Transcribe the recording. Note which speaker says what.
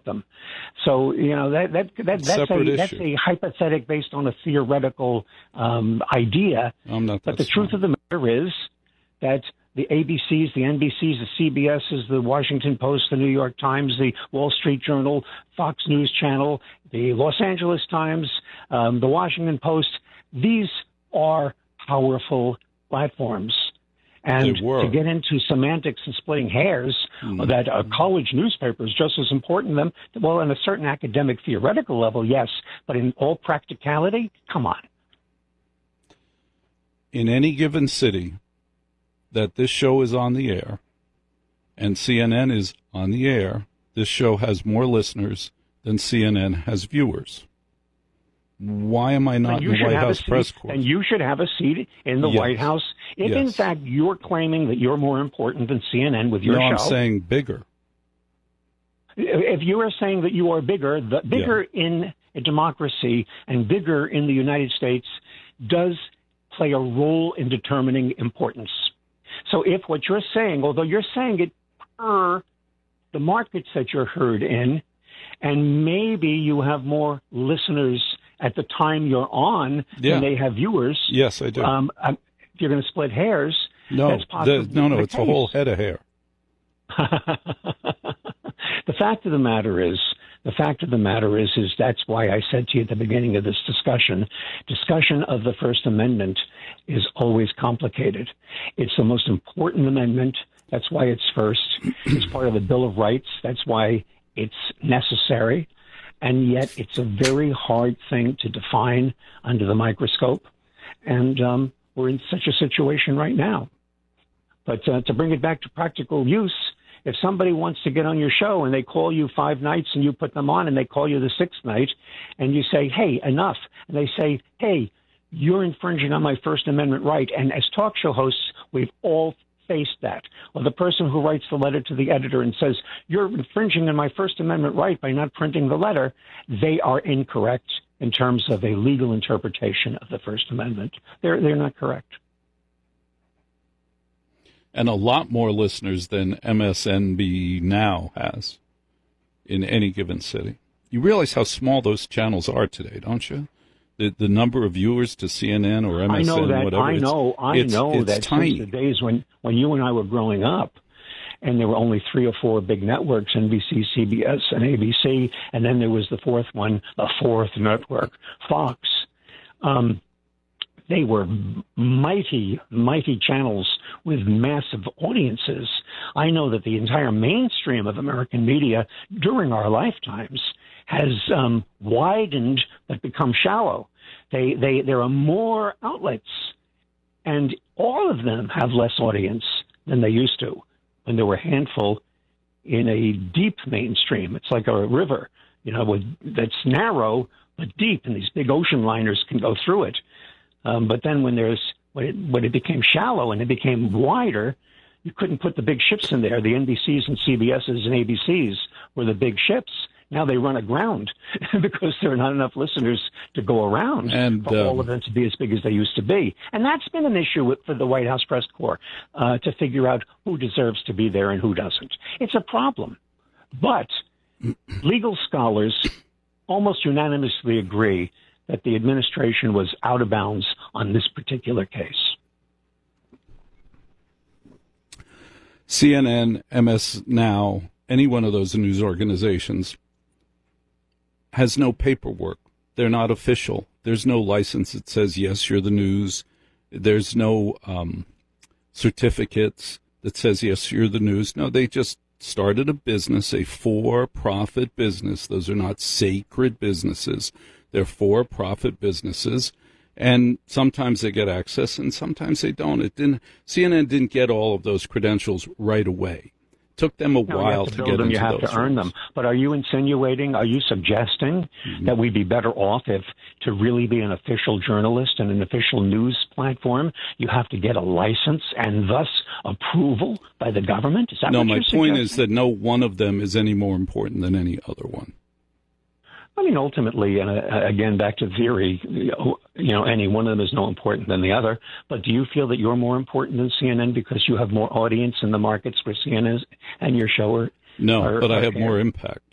Speaker 1: them. So, that's a hypothetic based on a theoretical idea.
Speaker 2: I'm not that
Speaker 1: but the truth of the matter is that the ABCs, the NBCs, the CBSs, the Washington Post, the New York Times, the Wall Street Journal, Fox News Channel, the Los Angeles Times, the Washington Post, these are powerful platforms. And to get into semantics and splitting hairs, that a college newspaper is just as important to them, well, on a certain academic theoretical level, yes, but in all practicality, come on.
Speaker 2: In any given city that this show is on the air and CNN is on the air, this show has more listeners than CNN has viewers. Why am I not in the White House press corps?
Speaker 1: And you should have a seat in the White House if, in fact, you're claiming that you're more important than CNN with your show.
Speaker 2: No, I'm saying bigger.
Speaker 1: If you are saying that you are bigger, in a democracy and bigger in the United States does play a role in determining importance. So if what you're saying, although you're saying it per the markets that you're heard in, and maybe you have more listeners at the time you're on than they have viewers.
Speaker 2: Yes, I do.
Speaker 1: If you're going to split hairs,
Speaker 2: no,
Speaker 1: that's possibly
Speaker 2: no, it's a whole head of hair.
Speaker 1: The fact of the matter is that's why I said to you at the beginning of this discussion of the First Amendment is always complicated. It's the most important amendment. That's why it's first. It's part of the Bill of Rights. That's why it's necessary. And yet it's a very hard thing to define under the microscope. And we're in such a situation right now. But to bring it back to practical use, if somebody wants to get on your show and they call you 5 nights and you put them on and they call you the 6th night and you say, hey, enough. And they say, hey, you're infringing on my First Amendment right. And as talk show hosts, we've all faced that. Or the person who writes the letter to the editor and says, you're infringing on my First Amendment right by not printing the letter, they are incorrect in terms of a legal interpretation of the First Amendment. They're not correct.
Speaker 2: And a lot more listeners than MSNB now has in any given city. You realize how small those channels are today, don't you? The number of viewers to CNN or MSN,
Speaker 1: I know that.
Speaker 2: whatever.
Speaker 1: I know that
Speaker 2: tiny.
Speaker 1: Since the days when you and I were growing up, and there were only 3 or 4 big networks, NBC, CBS, and ABC, and then there was the fourth one, the fourth network, Fox. They were mighty, mighty channels with massive audiences. I know that the entire mainstream of American media during our lifetimes has widened but become shallow. There are more outlets, and all of them have less audience than they used to when there were a handful in a deep mainstream. It's like a river, that's narrow but deep, and these big ocean liners can go through it. But then when it became shallow and it became wider, you couldn't put the big ships in there. The NBCs and CBSs and ABCs were the big ships. Now they run aground because there are not enough listeners to go around for all of them to be as big as they used to be. And that's been an issue for the White House press corps to figure out who deserves to be there and who doesn't. It's a problem. But legal scholars almost unanimously agree that the administration was out of bounds on this particular case.
Speaker 2: CNN, MS Now, any one of those news organizations has no paperwork. They're not official. There's no license that says, yes, you're the news. There's no certificates that says, yes, you're the news. No, they just started a business, a for-profit business. Those are not sacred businesses. They're for-profit businesses, and sometimes they get access, and sometimes they don't. CNN didn't get all of those credentials right away. It took them a while to get them.
Speaker 1: You have to earn them. But are you suggesting that we'd be better off if, to really be an official journalist and an official news platform, you have to get a license and thus approval by the government? Is that what you're suggesting?
Speaker 2: No, my point is that no one of them is any more important than any other one.
Speaker 1: I mean, ultimately, and again, back to theory, any one of them is no important than the other. But do you feel that you're more important than CNN because you have more audience in the markets where CNN is and your show are?
Speaker 2: No, but I have more impact.